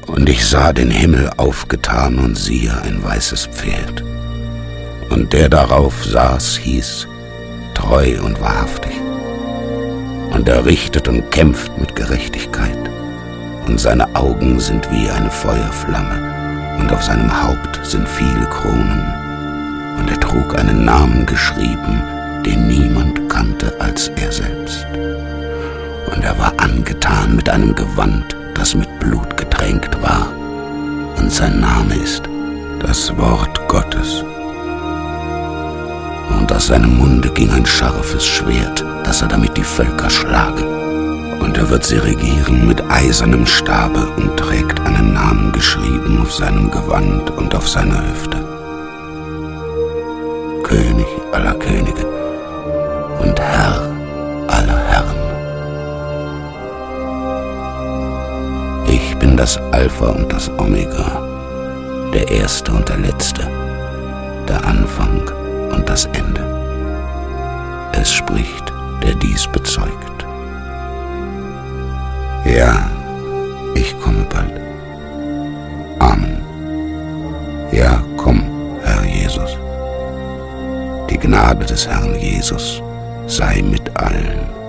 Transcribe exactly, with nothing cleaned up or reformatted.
Und ich sah den Himmel aufgetan und siehe ein weißes Pferd. Und der darauf saß, hieß Treu und Wahrhaftig. Und er richtet und kämpft mit Gerechtigkeit. Und seine Augen sind wie eine Feuerflamme, und auf seinem Haupt sind viele Kronen. Und er trug einen Namen geschrieben, den niemand kannte als er selbst. Und er war angetan mit einem Gewand, das mit Blut getränkt war. Und sein Name ist das Wort Gottes. Und aus seinem Munde ging ein scharfes Schwert, dass er damit die Völker schlage. Und er wird sie regieren mit eisernem Stabe und trägt einen Namen geschrieben auf seinem Gewand und auf seiner Hüfte. König aller Könige und Herr aller Herren. Ich bin das Alpha und das Omega, der Erste und der Letzte, der Anfang und das Ende. Es spricht, der dies bezeugt. Ja, ich komme bald. Amen. Ja, komm, Herr Jesus. Die Gnade des Herrn Jesus sei mit allen.